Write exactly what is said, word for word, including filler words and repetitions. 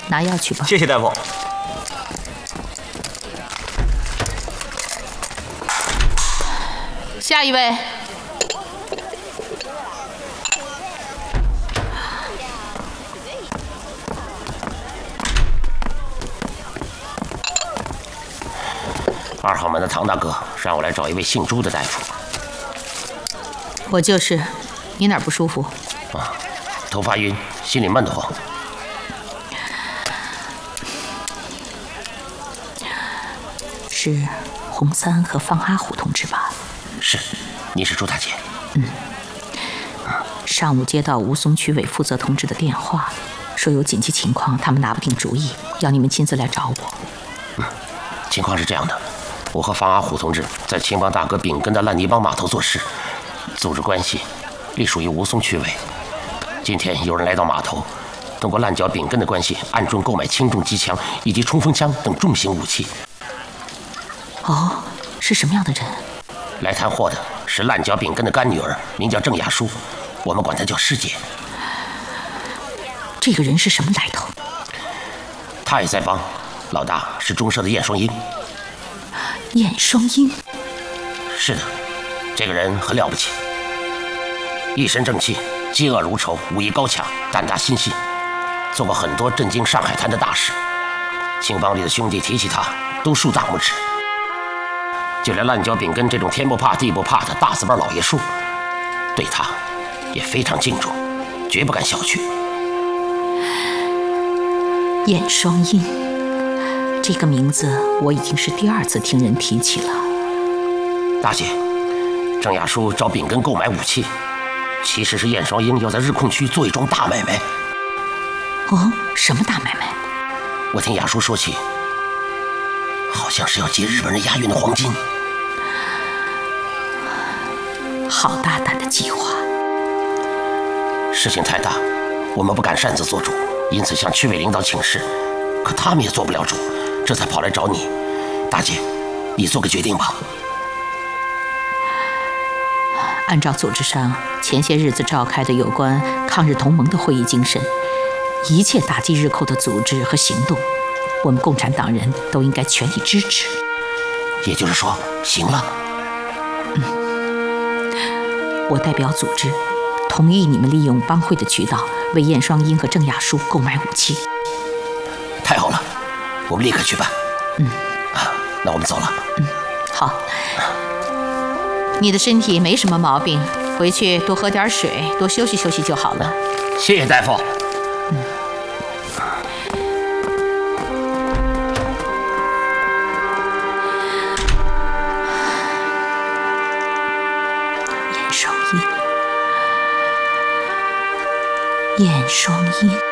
拿药去吧。 谢谢大夫。 下一位。 二号门的唐大哥让我来找一位姓朱的大夫。 我就是。你哪儿不舒服？ 啊，头发晕，心里闷得慌。 是洪三和方阿虎同志吧？ 是，你是朱大姐。 嗯。上午接到吴淞区委负责同志的电话，说有紧急情况，他们拿不定主意，要你们亲自来找我。 嗯，情况是这样的，我和方阿虎同志在青帮大哥丙根的烂泥帮码头做事，组织关系隶属于吴淞区委。今天有人来到码头，通过烂脚丙根的关系，暗中购买轻重机枪以及冲锋枪等重型武器。 哦，是什么样的人？ 来谈货的是烂脚丙根的干女儿，名叫郑雅淑，我们管她叫师姐。 这个人是什么来头？ 她也在帮，老大是中社的燕双英。 燕双英？ 是的，这个人很了不起。一身正气，嫉恶如仇，武艺高强，胆大心细，做过很多震惊上海滩的大事。青帮里的兄弟提起他，都竖大拇指。就连烂脚丙根这种天不怕地不怕的大字辈老爷叔，对他也非常敬重，绝不敢小觑。 燕双英，这个名字我已经是第二次听人提起了。 大姐，郑雅淑找丙根购买武器，其实是燕双英要在日控区做一桩大买卖。 哦，什么大买卖？ 我听雅淑说起，好像是要劫日本人押运的黄金。 好大胆的计划！ 事情太大，我们不敢擅自做主，因此向区委领导请示，可他们也做不了主，这才跑来找你。大姐，你做个决定吧。 按照组织上前些日子召开的有关抗日同盟的会议精神，一切打击日寇的组织和行动，我们共产党人都应该全力支持。 也就是说，行了。 嗯，我代表组织同意你们利用帮会的渠道为燕双英和郑雅淑购买武器。 太好了，我们立刻去办。 嗯， 啊，那我们走了。 嗯，好。你的身体没什么毛病，回去多喝点水，多休息休息就好了。 谢谢大夫。 嗯。燕双英，燕双英。